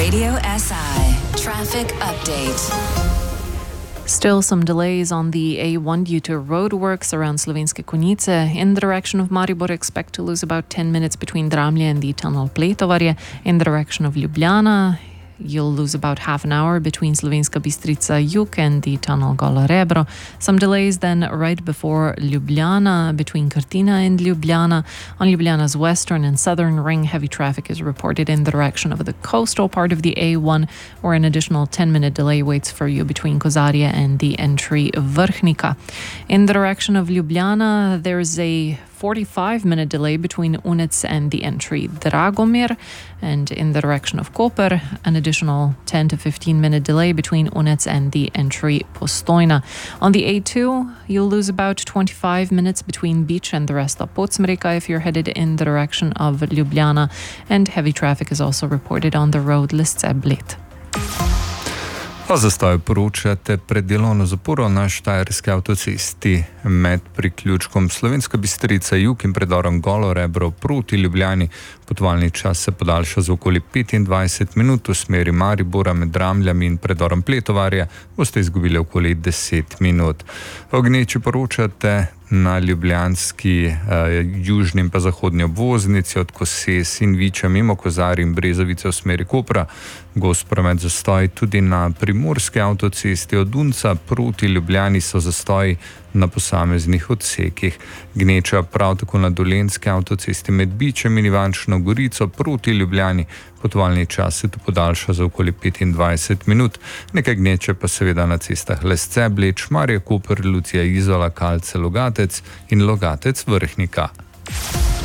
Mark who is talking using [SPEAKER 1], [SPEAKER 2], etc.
[SPEAKER 1] Radio SI traffic update.
[SPEAKER 2] Still some delays on the A1 due to roadworks around Slovenske Konjice. In the direction of Maribor, expect to lose about 10 minutes between Dramlje and the tunnel Pletovarje. In the direction of Ljubljana, you'll lose about half an hour between Slovenska Bistrica Jug and the tunnel Golo Rebro. Some delays then right before Ljubljana, between Krtina and Ljubljana. On Ljubljana's western and southern ring, heavy traffic is reported in the direction of the coastal part of the A1, where an additional 10-minute delay waits for you between Kozarje and the entry Vrhnika. In the direction of Ljubljana, there's a 45-minute delay between Unec and the entry Dragomir, and in the direction of Koper, an additional 10 to 15-minute delay between Unec and the entry Postojna. On the A2, you'll lose about 25 minutes between Beach and the rest of Podsmreka if you're headed in the direction of Ljubljana, and heavy traffic is also reported on the road Lesce-Bled.
[SPEAKER 3] O zastoju poročate pred delovno zaporo na Štajerski avtocesti med priključkom Slovenska Bistrica Jug in predorom Golo Rebro proti Ljubljani. Potovalni čas se podaljša za okoli 25 minut, v smeri Maribora med Dramljami in predorom Pletovarje boste izgubili okoli 10 minut. O gneči poročate na ljubljanski južni in pa zahodni obvoznici od Koses in Viča mimo Kozarja in Brezovice v smeri Kopra. Gost promet zastoj tudi na primorski avtocesti od Unca proti Ljubljani so zastoji na posameznih odsekih. Gneča prav tako na Dolenjski avtocesti med Bičem in Ivančno Gorico proti Ljubljani. Potovalni čas se tu podaljša za okoli 25 minut. Nekaj gneče pa seveda na cestah Lesce-Bled, Šmarje, Koper, Lucija, Izola, Kalce, Logatec in Logatec Vrhnika.